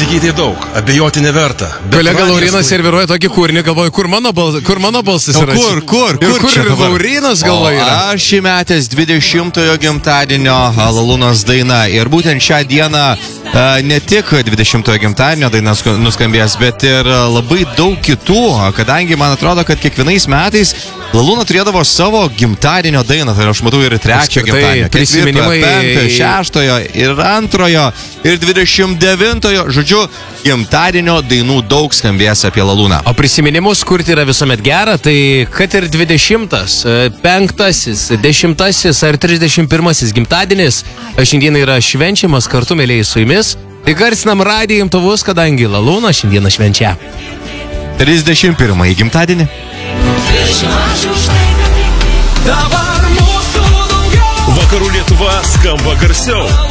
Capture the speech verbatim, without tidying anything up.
pasikeitė daug, abejoti neverta. Kolega Laurinas serviruoja tokį kūrinį, galvoju, kur mano, bal, kur mano balsas yra. Kur, kur, kur, kur ir Laurinas galvoja yra. Aš įmetęs dvidešimtojo gimtadienio Lalūnos daina. Ir būtent šią dieną ne tik dvidešimtojo gimtadienio dainas nuskambės, bet ir labai daug kitų, kadangi man atrodo, kad kiekvienais metais Lalūna turėdavo savo gimtadienio dainą. Tai aš matau ir trečią gimtadienio, ketvirtojo, penktojo, šeštojo ir antrojo ir dvidešimt devintojo. Žodžiu, gimtadienio dainų daug skambės apie Lalūną. O prisiminimus kurti yra visuomet gera, tai kad ir dvidešimtas, penktasis, dešimtasis ar trisdešimt pirmasis gimtadienis šiandien yra švenčiamas kartu, mėlyjei, su jumis. Tai garsinam radijo imtuvus, kadangi Lalūna šiandieną švenčia trisdešimt pirmąjį gimtadienį. Vakarų Lietuva skamba garsiau.